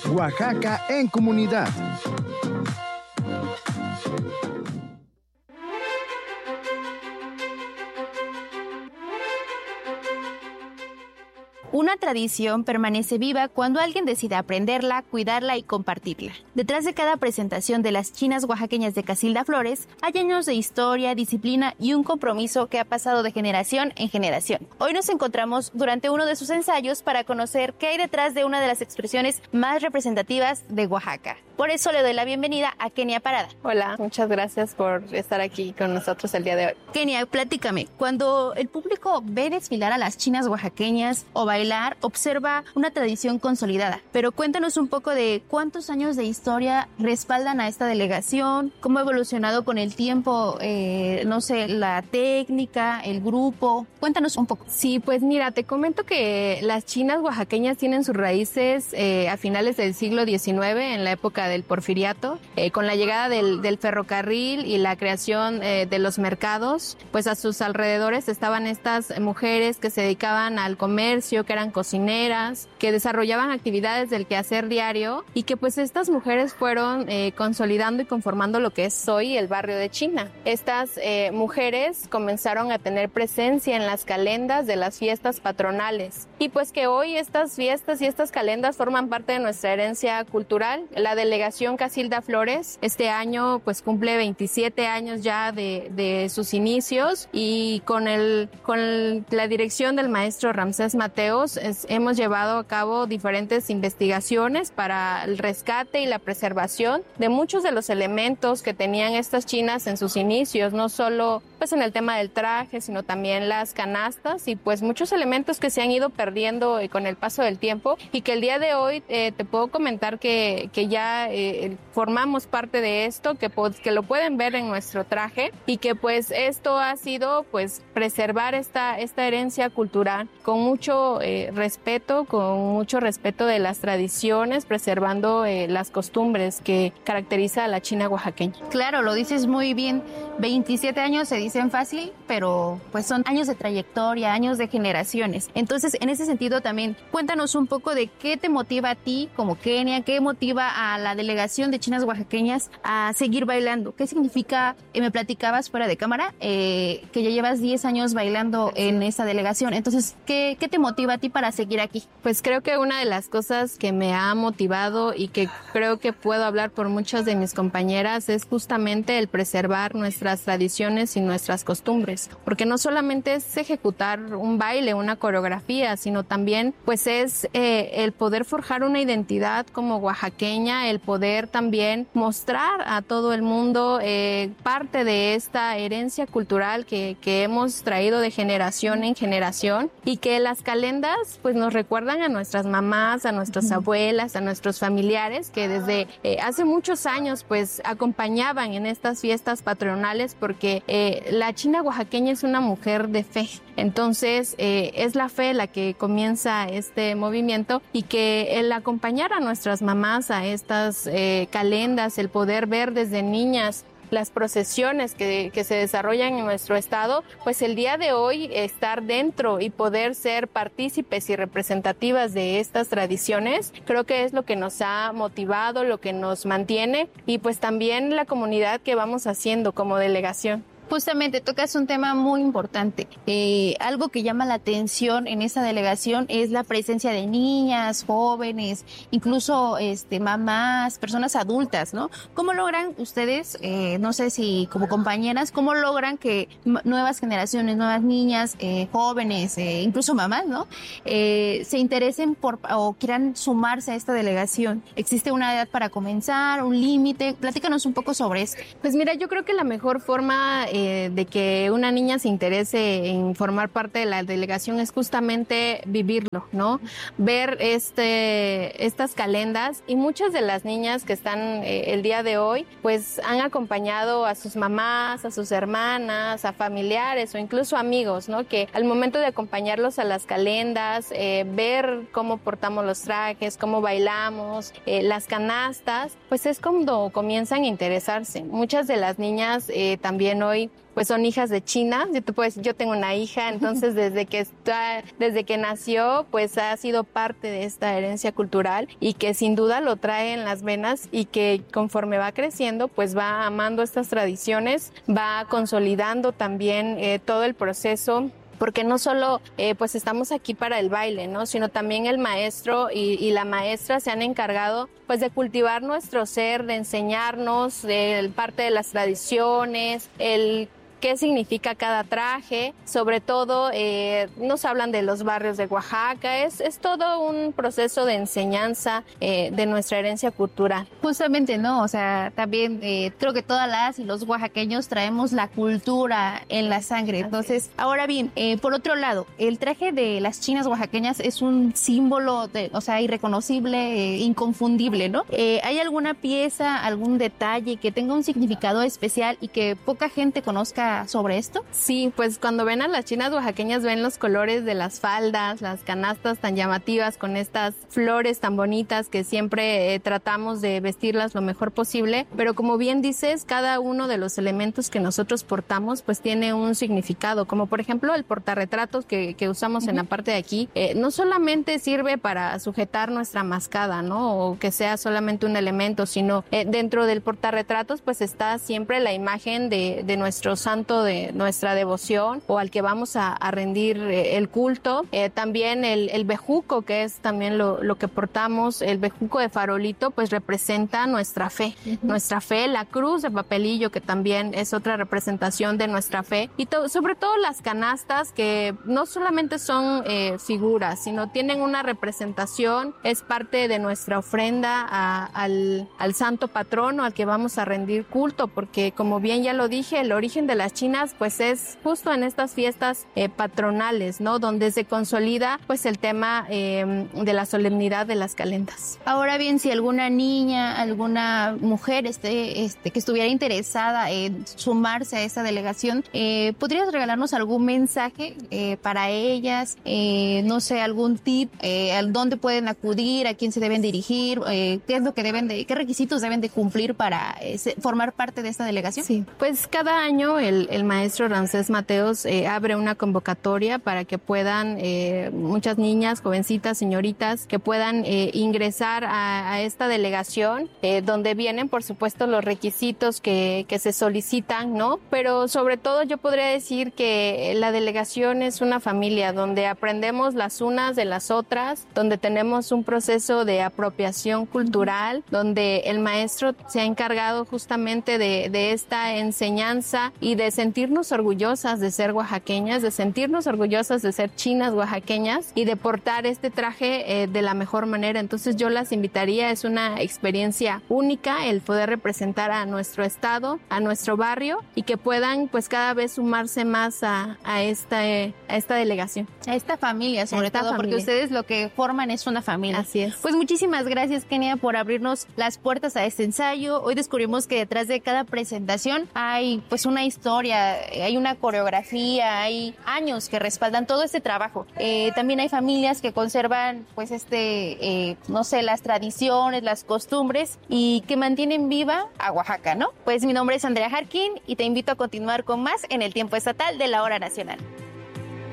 Oaxaca en comunidad. Una tradición permanece viva cuando alguien decide aprenderla, cuidarla y compartirla. Detrás de cada presentación de las chinas oaxaqueñas de Casilda Flores hay años de historia, disciplina y un compromiso que ha pasado de generación en generación. Hoy nos encontramos durante uno de sus ensayos para conocer qué hay detrás de una de las expresiones más representativas de Oaxaca. Por eso le doy la bienvenida a Kenia Parada. Hola, muchas gracias por estar aquí con nosotros el día de hoy. Kenia, platícame, cuando el público ve desfilar a las chinas oaxaqueñas o bailar, observa una tradición consolidada. Pero cuéntanos un poco de cuántos años de historia respaldan a esta delegación, cómo ha evolucionado con el tiempo, la técnica, el grupo. Cuéntanos un poco. Sí, pues mira, te comento que las chinas oaxaqueñas tienen sus raíces a finales del siglo XIX, en la época del Porfiriato, con la llegada del ferrocarril y la creación de los mercados, pues a sus alrededores estaban estas mujeres que se dedicaban al comercio, que eran cocineras, que desarrollaban actividades del quehacer diario y que pues estas mujeres fueron consolidando y conformando lo que es hoy el barrio de China. Estas mujeres comenzaron a tener presencia en las calendas de las fiestas patronales y pues que hoy estas fiestas y estas calendas forman parte de nuestra herencia cultural. La delegación Casilda Flores este año pues cumple 27 años ya de sus inicios y con la dirección del maestro Ramsés Mateos hemos llevado a cabo diferentes investigaciones para el rescate y la preservación de muchos de los elementos que tenían estas chinas en sus inicios, no solo pues en el tema del traje, sino también las canastas y pues muchos elementos que se han ido perdiendo con el paso del tiempo y que el día de hoy te puedo comentar que ya formamos parte de esto, que lo pueden ver en nuestro traje y que pues esto ha sido pues preservar esta herencia cultural con mucho respeto de las tradiciones, preservando las costumbres que caracteriza a la China oaxaqueña. Claro, lo dices muy bien. 27 años se dicen fácil, pero pues son años de trayectoria, años de generaciones. Entonces, en ese sentido también, cuéntanos un poco de qué te motiva a ti como Kenia, qué motiva a la delegación de chinas oaxaqueñas a seguir bailando. ¿Qué significa? Me platicabas fuera de cámara que ya llevas 10 años bailando en esta delegación. Entonces, ¿qué te motiva a ti para seguir aquí? Pues creo que una de las cosas que me ha motivado y que creo que puedo hablar por muchas de mis compañeras es justamente el preservar nuestras tradiciones y nuestras costumbres, porque no solamente es ejecutar un baile, una coreografía, sino también pues es el poder forjar una identidad como oaxaqueña, el poder también mostrar a todo el mundo parte de esta herencia cultural que hemos traído de generación en generación y que las calendas pues nos recuerdan a nuestras mamás, a nuestras abuelas, a nuestros familiares que desde hace muchos años pues acompañaban en estas fiestas patronales porque la china oaxaqueña es una mujer de fe. Entonces es la fe la que comienza este movimiento y que el acompañar a nuestras mamás a estas calendas, el poder ver desde niñas las procesiones que se desarrollan en nuestro estado, pues el día de hoy estar dentro y poder ser partícipes y representativas de estas tradiciones, creo que es lo que nos ha motivado, lo que nos mantiene y pues también la comunidad que vamos haciendo como delegación. Justamente tocas un tema muy importante. Algo que llama la atención en esta delegación es la presencia de niñas, jóvenes, incluso mamás, personas adultas, ¿no? ¿Cómo logran ustedes, no sé si como compañeras, cómo logran que nuevas generaciones, nuevas niñas, jóvenes, incluso mamás, ¿no? Se interesen o quieran sumarse a esta delegación? ¿Existe una edad para comenzar, un límite? Platícanos un poco sobre esto. Pues mira, yo creo que la mejor forma de que una niña se interese en formar parte de la delegación es justamente vivirlo, ¿no? Ver estas calendas y muchas de las niñas que están el día de hoy pues han acompañado a sus mamás, a sus hermanas, a familiares o incluso amigos, ¿no? Que al momento de acompañarlos a las calendas, ver cómo portamos los trajes, cómo bailamos, las canastas, pues es cuando comienzan a interesarse. Muchas de las niñas también hoy también pues son hijas de China. Yo te puedo decir, yo tengo una hija, entonces desde que nació pues ha sido parte de esta herencia cultural y que sin duda lo trae en las venas y que conforme va creciendo pues va amando estas tradiciones, va consolidando también todo el proceso, porque no solo pues estamos aquí para el baile, ¿no? Sino también el maestro y la maestra se han encargado pues de cultivar nuestro ser, de enseñarnos parte de las tradiciones, qué significa cada traje, sobre todo nos hablan de los barrios de Oaxaca, es todo un proceso de enseñanza de nuestra herencia cultural. Justamente, ¿no? O sea, también creo que todas las y los oaxaqueños traemos la cultura en la sangre. Entonces, ahora bien, por otro lado, el traje de las chinas oaxaqueñas es un símbolo, o sea, irreconocible, inconfundible, ¿no? ¿Hay alguna pieza, algún detalle que tenga un significado especial y que poca gente conozca sobre esto? Sí, pues cuando ven a las chinas oaxaqueñas ven los colores de las faldas, las canastas tan llamativas con estas flores tan bonitas que siempre tratamos de vestirlas lo mejor posible, pero como bien dices, cada uno de los elementos que nosotros portamos pues tiene un significado, como por ejemplo el portarretratos que usamos en la parte de aquí, no solamente sirve para sujetar nuestra mascada, ¿no? O que sea solamente un elemento, sino dentro del portarretratos pues está siempre la imagen de nuestro santo, de nuestra devoción o al que vamos a rendir el culto. También el bejuco, que es también lo que portamos, el bejuco de farolito, pues representa nuestra fe, la cruz de papelillo, que también es otra representación de nuestra fe, y sobre todo las canastas, que no solamente son figuras, sino tienen una representación, es parte de nuestra ofrenda al santo patrono al que vamos a rendir culto, porque como bien ya lo dije, el origen de las chinas pues es justo en estas fiestas patronales, ¿no? Donde se consolida pues el tema de la solemnidad de las calendas. Ahora bien, si alguna niña, alguna mujer que estuviera interesada en sumarse a esta delegación, ¿podrías regalarnos algún mensaje para ellas? No sé, algún tip, a dónde pueden acudir, a quién se deben dirigir, qué es lo que qué requisitos deben de cumplir para formar parte de esta delegación? Sí, pues cada año el maestro Ramsés Mateos abre una convocatoria para que puedan muchas niñas, jovencitas, señoritas, que puedan ingresar a esta delegación, donde vienen por supuesto los requisitos que se solicitan, ¿no? Pero sobre todo yo podría decir que la delegación es una familia donde aprendemos las unas de las otras, donde tenemos un proceso de apropiación cultural, donde el maestro se ha encargado justamente de esta enseñanza y de sentirnos orgullosas de ser oaxaqueñas, de sentirnos orgullosas de ser chinas oaxaqueñas y de portar este traje de la mejor manera. Entonces yo las invitaría, es una experiencia única el poder representar a nuestro estado, a nuestro barrio, y que puedan pues cada vez sumarse más a esta delegación. A esta familia, sobre todo, porque ustedes lo que forman es una familia. Así es. Pues muchísimas gracias, Kenia, por abrirnos las puertas a este ensayo. Hoy descubrimos que detrás de cada presentación hay pues una historia, hay una coreografía, hay años que respaldan todo este trabajo. También hay familias que conservan pues no sé, las tradiciones, las costumbres y que mantienen viva a Oaxaca, ¿no? Pues mi nombre es Andrea Jarquín y te invito a continuar con más en el tiempo estatal de la Hora Nacional.